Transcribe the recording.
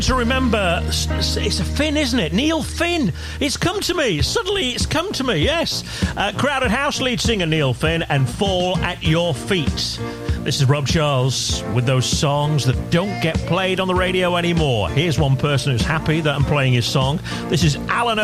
To remember, it's a Finn, isn't it? Neil Finn. It's come to me. Suddenly it's come to me, yes. Crowded House lead singer Neil Finn and Fall at Your Feet. This is Rob Charles with those songs that don't get played on the radio anymore. Here's one person who's happy that I'm playing his song. This is Alan